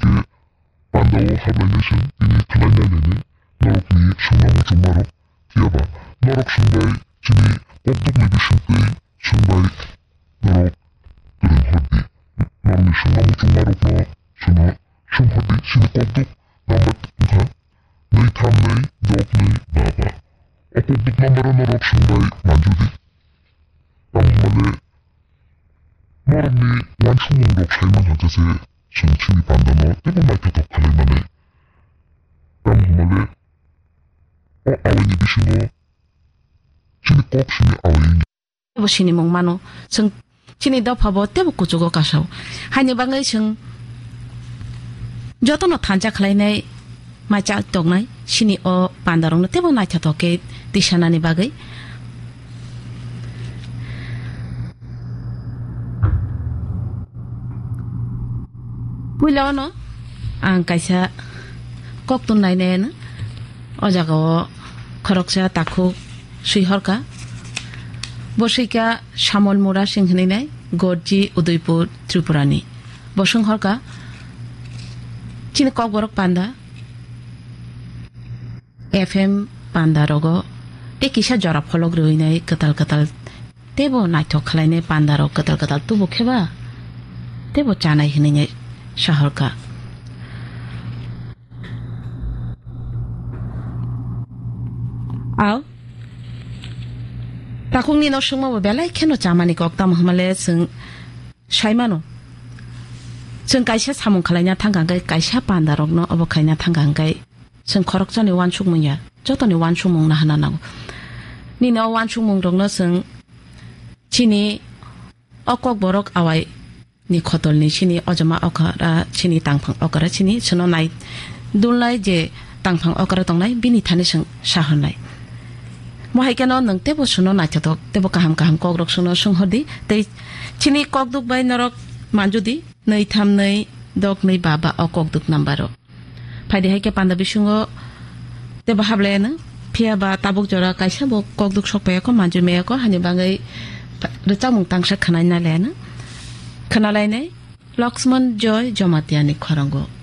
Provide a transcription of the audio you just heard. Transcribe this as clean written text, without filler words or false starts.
하게 반다오 합라이네션 이니 클라이나레네 너럭니 성나무 종마로 기아바 너럭 성바이 지니 꼭독내기 심페이 성바이 너럭 그런 허디 너럭니 성나무 종마로구나 전화 성허디 지니 꼭독 남바트가 너희 탐너희 너럭니 바바 꼭독 남바라 너럭 성바이 만주디 남말레 너럭니 완충몽독 살만하자세 정치위 반다너 때보 말표덕 할래만해 남말레 아웨니 비신거 지니 꼭 신이 아웨니 때보 신이 몽마노 정 지니 더 파보 때보 꾸주고 가셔 하니 방의 정 저도 너 탄자 할래네 마자 똑나이 신이 반다롱 때보 나이차 덕게 디샤나니 bagay Pulau ang kaisa kok tunai nen oja ko khoroksa takhu suihorka bosika Shamol Mura Singhni nai Gorji Udaipur Tripurani bosung horka chin kok borok panda FM panda rogo tekisa jorap holog roi nai katal tebo naithok khlaine panda ro katal tubo kheba tebo chanai hini शहर का आओ ताकुंगनि न सुंमा बेलाय खेनो जामानि गक्ता महमले जों साइमानो जों गायसा सामुं खालायना थांगांगाय गायसा पान्दारकनो अबखायना थांगांगाय जों खरकजानि वानसुकमुया जतनि वानसुमुंना हानानांगौ निनो वानसुमुं दंनो जों चिनि अकक बरक आवाय ni khotol ni chini ojama okara chini tangphang okara chini sono nai dulnai je tangphang okara tongnai bini thani sing sahonai mohai keno nang tebo sono nai chatok tebo kaham kogrok sono sunghodi tei chini kokduk bai norok manjudi nei tham nei dok nei baba okokduk nambaro phaide haike panda bisungo tebo hable na phia ba tabuk jora kaisa bo kokduk sokpe ko manju me ko hani bangai rechamung tangsa khanai na lena Kanalai Laxman Joy Jamatiani Korango